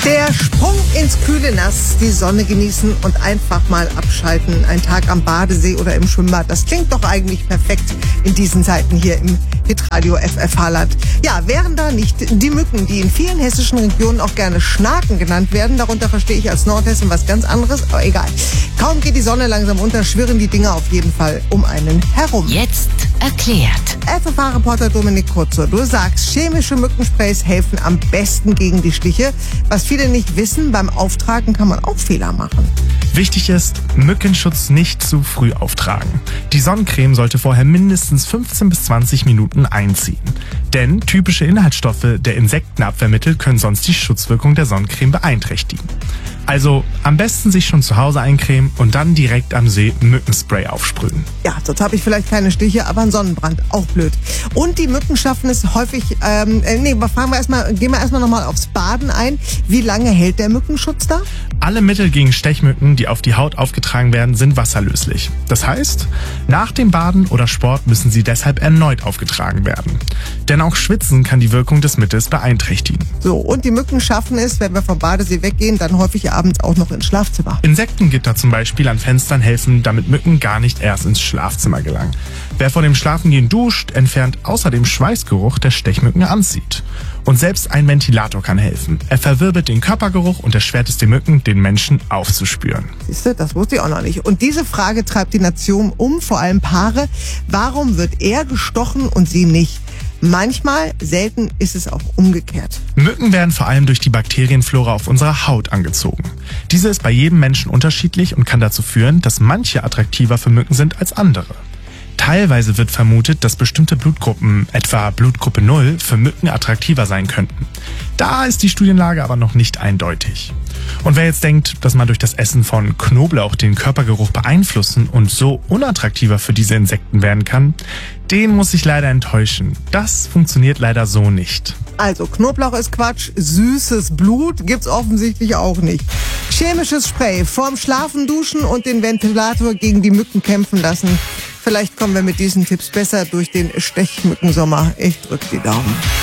Der Sprung ins kühle Nass, die Sonne genießen und einfach mal abschalten. Ein Tag am Badesee oder im Schwimmbad, das klingt doch eigentlich perfekt in diesen Zeiten hier im Hitradio FF Haaland. Ja, wären da nicht die Mücken, die in vielen hessischen Regionen auch gerne Schnaken genannt werden. Darunter verstehe ich als Nordhessen was ganz anderes, aber egal. Kaum geht die Sonne langsam unter, schwirren die Dinger auf jeden Fall um einen herum. Jetzt erklärt. FFH-Reporter Dominik Kurzer, du sagst, chemische Mückensprays helfen am besten gegen die Stiche. Was viele nicht wissen, beim Auftragen kann man auch Fehler machen. Wichtig ist, Mückenschutz nicht zu früh auftragen. Die Sonnencreme sollte vorher mindestens 15 bis 20 Minuten einziehen. Denn typische Inhaltsstoffe der Insektenabwehrmittel können sonst die Schutzwirkung der Sonnencreme beeinträchtigen. Also am besten sich schon zu Hause eincremen und dann direkt am See Mückenspray aufsprühen. Ja, sonst habe ich vielleicht keine Stiche, aber ein Sonnenbrand, auch blöd. Und die Mücken schaffen es häufig, gehen wir erstmal nochmal aufs Baden ein. Wie lange hält der Mückenschutz da? Alle Mittel gegen Stechmücken, die auf die Haut aufgetragen werden, sind wasserlöslich. Das heißt, nach dem Baden oder Sport müssen sie deshalb erneut aufgetragen werden. Denn auch Schwitzen kann die Wirkung des Mittels beeinträchtigen. So, und die Mücken schaffen es, wenn wir vom Badesee weggehen, dann häufig abends auch noch ins Schlafzimmer. Insektengitter zum Beispiel an Fenstern helfen, damit Mücken gar nicht erst ins Schlafzimmer gelangen. Wer vor dem Schlafengehen duscht, entfernt außerdem Schweißgeruch, der Stechmücken anzieht. Und selbst ein Ventilator kann helfen. Er verwirbelt den Körpergeruch und erschwert es den Mücken, den Menschen aufzuspüren. Siehste, das wusste ich auch noch nicht. Und diese Frage treibt die Nation um, vor allem Paare. Warum wird er gestochen und sie nicht? Manchmal, selten ist es auch umgekehrt. Mücken werden vor allem durch die Bakterienflora auf unserer Haut angezogen. Diese ist bei jedem Menschen unterschiedlich und kann dazu führen, dass manche attraktiver für Mücken sind als andere. Teilweise wird vermutet, dass bestimmte Blutgruppen, etwa Blutgruppe 0, für Mücken attraktiver sein könnten. Da ist die Studienlage aber noch nicht eindeutig. Und wer jetzt denkt, dass man durch das Essen von Knoblauch den Körpergeruch beeinflussen und so unattraktiver für diese Insekten werden kann, den muss ich leider enttäuschen. Das funktioniert leider so nicht. Also Knoblauch ist Quatsch, süßes Blut gibt's offensichtlich auch nicht. Chemisches Spray vorm Schlafen, Duschen und den Ventilator gegen die Mücken kämpfen lassen. Vielleicht kommen wir mit diesen Tipps besser durch den Stechmückensommer. Ich drück die Daumen.